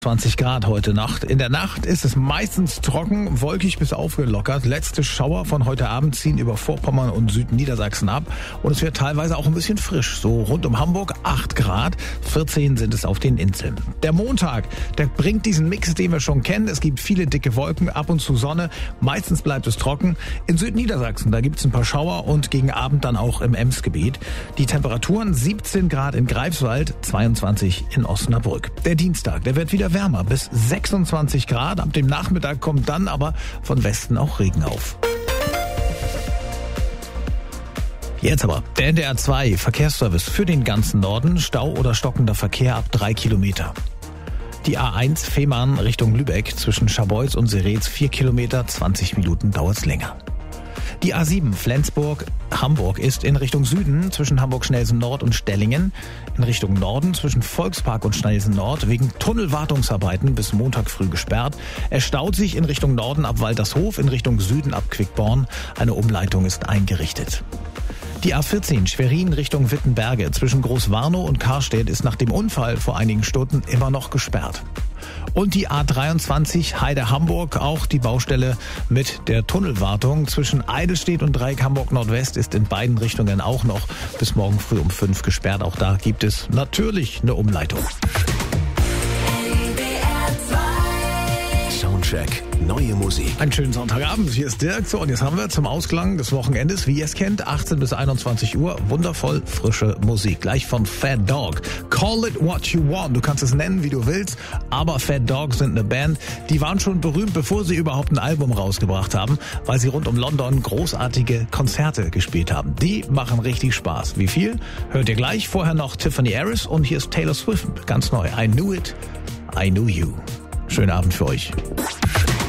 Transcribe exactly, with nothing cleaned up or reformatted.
zwanzig Grad heute Nacht. In der Nacht ist es meistens trocken, wolkig bis aufgelockert. Letzte Schauer von heute Abend ziehen über Vorpommern und Südniedersachsen ab. Und es wird teilweise auch ein bisschen frisch. So rund um Hamburg acht Grad, vierzehn sind es auf den Inseln. Der Montag, der bringt diesen Mix, den wir schon kennen. Es gibt viele dicke Wolken, ab und zu Sonne. Meistens bleibt es trocken. In Südniedersachsen, da gibt es ein paar Schauer und gegen Abend dann auch im Emsgebiet. Die Temperaturen siebzehn Grad in Greifswald, zweiundzwanzig in Osnabrück. Der Dienstag, der wird wieder wärmer, bis sechsundzwanzig Grad. Ab dem Nachmittag kommt dann aber von Westen auch Regen auf. Jetzt aber der N D R zwei Verkehrsservice für den ganzen Norden. Stau oder stockender Verkehr ab drei Kilometer. Die A eins Fehmarn Richtung Lübeck zwischen Scharbeutz und Seretz vier Kilometer, zwanzig Minuten dauert's länger. Die A sieben Flensburg-Hamburg ist in Richtung Süden zwischen Hamburg-Schnelsen-Nord und Stellingen, in Richtung Norden zwischen Volkspark und Schnelsen-Nord wegen Tunnelwartungsarbeiten bis Montag früh gesperrt. Es staut sich in Richtung Norden ab Waltershof, in Richtung Süden ab Quickborn. Eine Umleitung ist eingerichtet. Die A vierzehn Schwerin Richtung Wittenberge zwischen Großwarnow und Karstedt ist nach dem Unfall vor einigen Stunden immer noch gesperrt. Und die A dreiundzwanzig Heide-Hamburg, auch die Baustelle mit der Tunnelwartung zwischen Eidelstedt und Dreieck Hamburg Nordwest ist in beiden Richtungen auch noch bis morgen früh um fünf gesperrt. Auch da gibt es natürlich eine Umleitung. Soundcheck, neue Musik. Einen schönen Sonntagabend, hier ist Dirk. So, und jetzt haben wir zum Ausklang des Wochenendes, wie ihr es kennt, achtzehn bis einundzwanzig Uhr, wundervoll frische Musik. Gleich von Fat Dog. Call it what you want. Du kannst es nennen, wie du willst, aber Fat Dog sind eine Band, die waren schon berühmt, bevor sie überhaupt ein Album rausgebracht haben, weil sie rund um London großartige Konzerte gespielt haben. Die machen richtig Spaß. Wie viel? Hört ihr gleich. Vorher noch Tiffany Harris und hier ist Taylor Swift, ganz neu. I knew it, I knew you. Schönen Abend für euch.